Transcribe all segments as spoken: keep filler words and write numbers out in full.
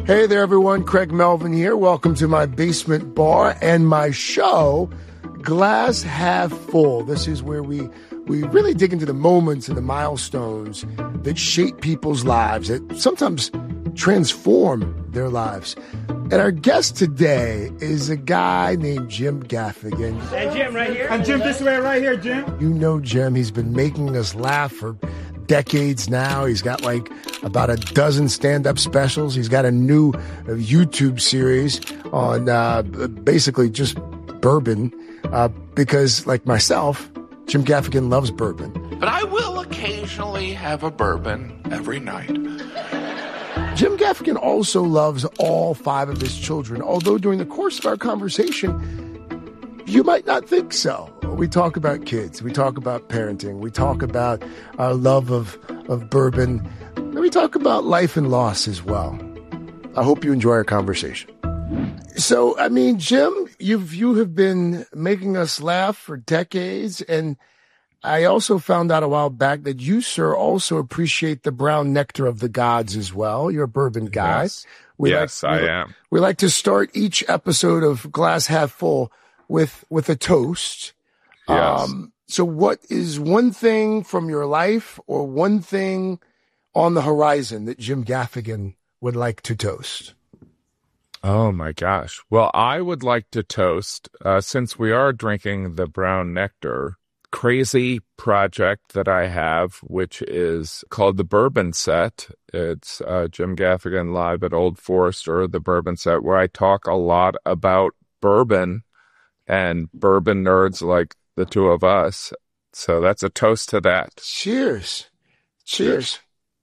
Hey there, everyone. Craig Melvin here. Welcome to my basement bar and my show, Glass Half Full. This is where we we really dig into the moments and the milestones that shape people's lives, that sometimes transform their lives. And our guest today is a guy named Jim Gaffigan. And Jim right here. And Jim this way right here, Jim. You know Jim. He's been making us laugh for decades now. He's got like about a dozen stand-up specials. He's got a new uh, YouTube series on uh, basically just bourbon uh, because, like myself, Jim Gaffigan loves bourbon. But I will occasionally have a bourbon every night. Jim Gaffigan also loves all five of his children, although during the course of our conversation, you might not think so. We talk about kids. We talk about parenting. We talk about our love of, of bourbon. And we talk about life and loss as well. I hope you enjoy our conversation. So, I mean, Jim, you've, you have been making us laugh for decades. And I also found out a while back that you, sir, also appreciate the brown nectar of the gods as well. You're a bourbon guy. Yes, We yes like, I we, am. We like to start each episode of Glass Half Full with, with a toast. Yes. Um, so what is one thing from your life or one thing on the horizon that Jim Gaffigan would like to toast? Oh, my gosh. Well, I would like to toast, uh, since we are drinking the brown nectar, crazy project that I have, which is called the Bourbon Set. It's uh, Jim Gaffigan live at Old Forester, the Bourbon Set, where I talk a lot about bourbon and bourbon nerds like the two of us. So that's a toast to that. Cheers. Cheers.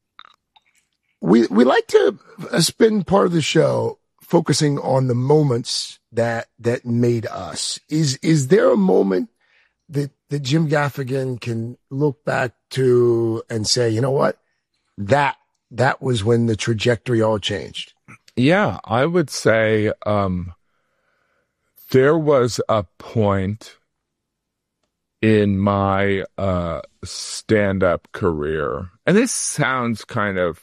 We we like to spend part of the show focusing on the moments that that made us. Is is there a moment that, that Jim Gaffigan can look back to and say, you know what? That that was when the trajectory all changed. Yeah, I would say um, there was a point in my uh, stand-up career, and this sounds kind of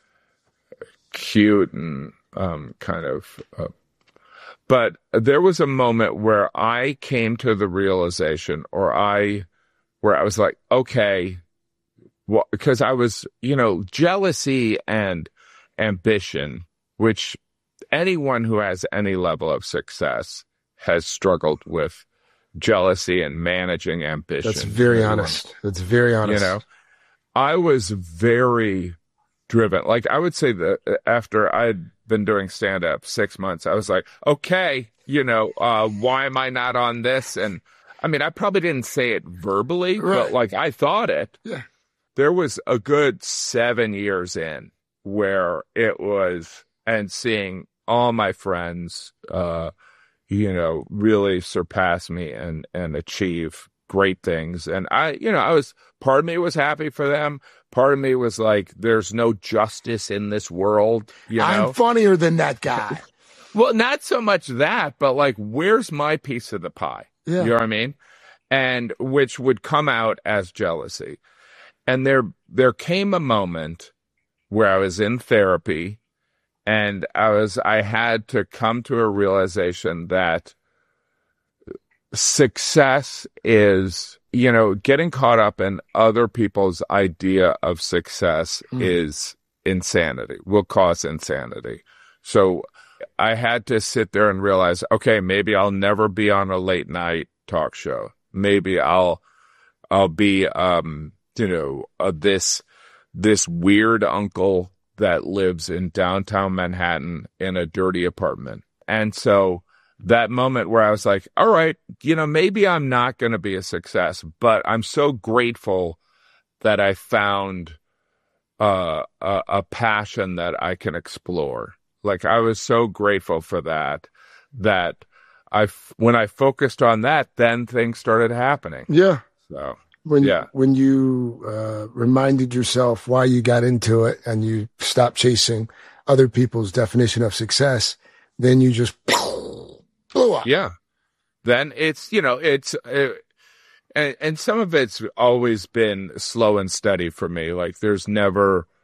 cute and um, kind of, uh, but there was a moment where I came to the realization, or I, where I was like, okay, well, because I was, you know, jealousy and ambition, which anyone who has any level of success has struggled with. Jealousy and managing ambition. That's very honest. That's very honest. You know, I was very driven. Like, I would say that after I'd been doing stand-up six months, I was like, okay, you know, uh, why am I not on this? And I mean, I probably didn't say it verbally, right. but like I thought it. Yeah. There was a good seven years in where it was, and seeing all my friends, uh, you know, really surpass me and, and achieve great things. And I, you know, I was, part of me was happy for them. Part of me was like, there's no justice in this world, you know? I'm funnier than that guy. Well, not so much that, but like, where's my piece of the pie? Yeah. You know what I mean? And which would come out as jealousy. And there, there came a moment where I was in therapy, and I was, I had to come to a realization that success is, you know, getting caught up in other people's idea of success mm. is insanity, will cause insanity. So I had to sit there and realize, okay, maybe I'll never be on a late night talk show. Maybe I'll, I'll be, um, you know, uh, this, this weird uncle that lives in downtown Manhattan in a dirty apartment. And so that moment where I was like, all right, you know, maybe I'm not going to be a success, but I'm so grateful that I found uh, a, a passion that I can explore. Like, I was so grateful for that, that I, when I focused on that, then things started happening. Yeah. So. When, yeah. when you uh, reminded yourself why you got into it and you stopped chasing other people's definition of success, then you just blew up. Yeah. Then it's, you know, it's, it, and, and some of it's always been slow and steady for me. Like, there's never,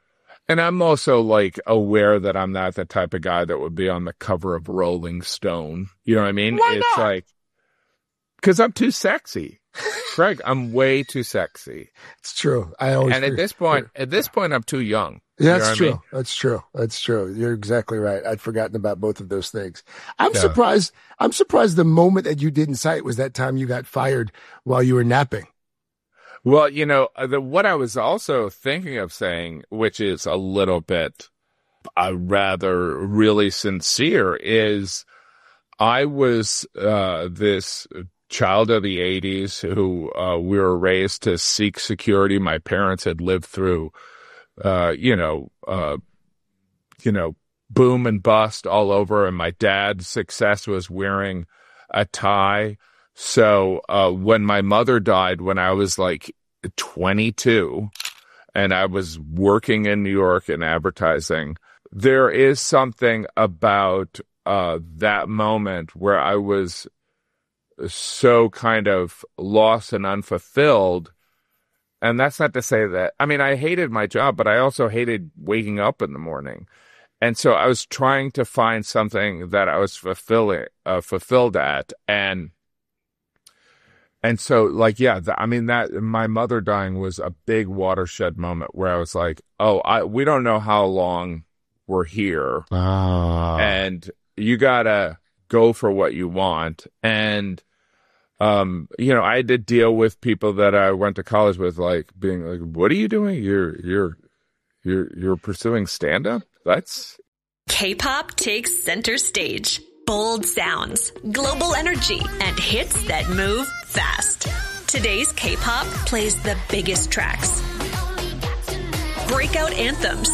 And I'm also like aware that I'm not the type of guy that would be on the cover of Rolling Stone. You know what I mean? Why it's not? like, because I'm too sexy. Craig, I'm way too sexy. It's true. I always And at this point, at this point, I'm too young. Yeah, You know that's what I true. mean? That's true. That's true. You're exactly right. I'd forgotten about both of those things. I'm Yeah. surprised. I'm surprised the moment that you didn't cite was that time you got fired while you were napping. Well, you know, the, what I was also thinking of saying, which is a little bit uh, rather really sincere, is I was uh, this child of the eighties who uh, we were raised to seek security. My parents had lived through, uh, you know, uh, you know, boom and bust all over, and my dad's success was wearing a tie. So uh, when my mother died, when I was like twenty-two, and I was working in New York in advertising, there is something about uh, that moment where I was so kind of lost and unfulfilled. And that's not to say that, I mean, I hated my job, but I also hated waking up in the morning. And so I was trying to find something that I was fulfilling, uh, fulfilled at. And, and so like, yeah, the, I mean, that my mother dying was a big watershed moment where I was like, oh, I, we don't know how long we're here. Ah. And you gotta go for what you want. And, um, you know, I had to deal with people that I went to college with, like being like, what are you doing? You're, you're, you're, you're pursuing stand-up? That's... K-pop takes center stage. Bold sounds, global energy, and hits that move fast. Today's K-pop plays the biggest tracks, breakout anthems,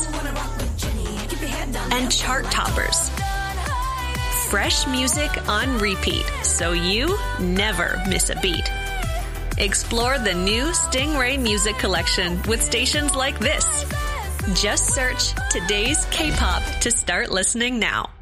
and chart toppers. Fresh music on repeat, so you never miss a beat. Explore the new Stingray Music Collection with stations like this. Just search Today's K-pop to start listening now.